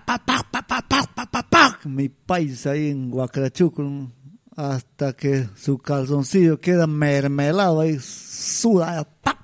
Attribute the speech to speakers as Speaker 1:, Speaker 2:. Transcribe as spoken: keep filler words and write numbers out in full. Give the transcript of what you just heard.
Speaker 1: pa, pa, pa, pa, pa, pa, pa, pa. Mi paisa ahí en Huacrachuco, hasta que su calzoncillo queda mermelado ahí, suda, pa.